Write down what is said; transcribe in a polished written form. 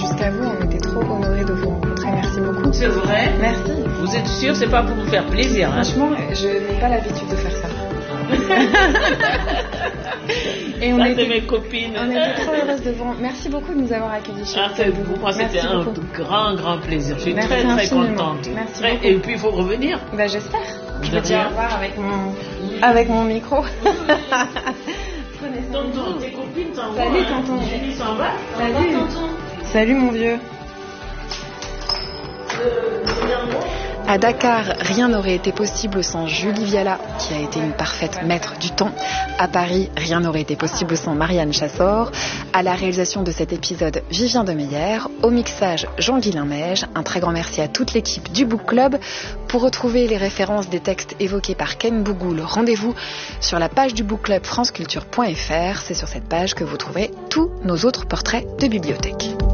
jusqu'à vous. On était trop honorés de vous rencontrer. Merci beaucoup. C'est vrai? Merci. Vous êtes sûre, c'est pas pour vous faire plaisir, hein? Franchement, je n'ai pas l'habitude de faire ça. Et Ça, c'est mes copines. On était trop heureuses de vous. Merci beaucoup de nous avoir accueillis chez vous. Pour moi, c'était un grand plaisir. Je suis très contente. Merci beaucoup. Et puis, il faut revenir. Bah, j'espère. Je vais dire au revoir avec mon micro. Tonton, tes copines s'en vont. Salut, tonton. Julie s'en va. Salut. Salut, mon vieux. À Dakar, rien n'aurait été possible sans Julie Viala, qui a été une parfaite maître du temps. À Paris, rien n'aurait été possible sans Marianne Chassor. À la réalisation de cet épisode, Vivien Demeyer. Au mixage, Jean-Guilain Meige. Un très grand merci à toute l'équipe du Book Club. Pour retrouver les références des textes évoqués par Ken Bougoul, rendez-vous sur la page du Book Club franceculture.fr. C'est sur cette page que vous trouverez tous nos autres portraits de bibliothèque.